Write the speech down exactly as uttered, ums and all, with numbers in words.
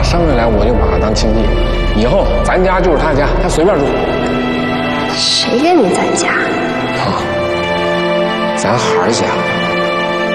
生下来我就把他当亲戚，以后咱家就是他家，他随便住。 谁跟你在家？ 啊，咱孩儿家。